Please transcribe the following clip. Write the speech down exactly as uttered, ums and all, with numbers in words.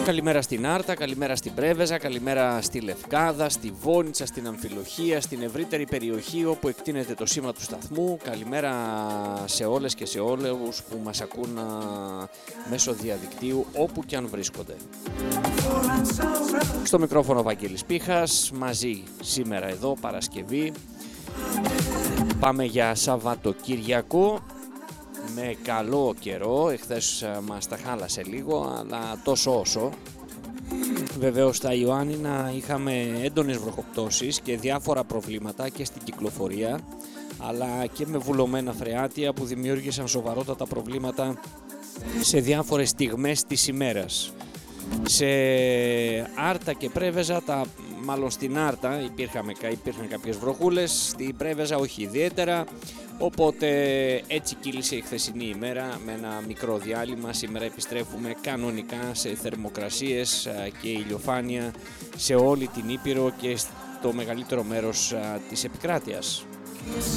Καλημέρα στην Άρτα, καλημέρα στην Πρέβεζα, καλημέρα στη Λευκάδα, στη Βόνιτσα, στην Αμφιλοχία, στην ευρύτερη περιοχή όπου εκτείνεται το σήμα του σταθμού. Καλημέρα σε όλες και σε όλους που μας ακούν μέσω διαδικτύου όπου και αν βρίσκονται. Στο μικρόφωνο Βαγγέλης Πίχας, μαζί σήμερα εδώ Παρασκευή. Πάμε για Σαββατοκύριακο με καλό καιρό. Εχθές μας τα χάλασε λίγο, αλλά τόσο όσο. Βεβαίως στα Ιωάννινα είχαμε έντονες βροχοπτώσεις και διάφορα προβλήματα και στην κυκλοφορία, αλλά και με βουλωμένα φρεάτια που δημιούργησαν σοβαρότατα προβλήματα σε διάφορες στιγμές της ημέρας. Σε Άρτα και Πρέβεζα, τα, μάλλον στην Άρτα υπήρχαν, υπήρχαν κάποιες βροχούλες, στην Πρέβεζα όχι ιδιαίτερα, οπότε έτσι κύλησε η χθεσινή ημέρα με ένα μικρό διάλειμμα. Σήμερα επιστρέφουμε κανονικά σε θερμοκρασίες και ηλιοφάνεια σε όλη την Ήπειρο και στο μεγαλύτερο μέρος της επικράτειας.